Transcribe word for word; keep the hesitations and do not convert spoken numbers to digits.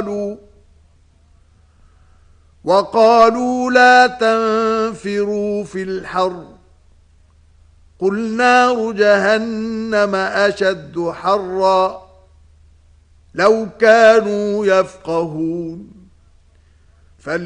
وقالوا وقالوا لا تنفروا في الحر قل نار جهنم أشد حرا لو كانوا يفقهون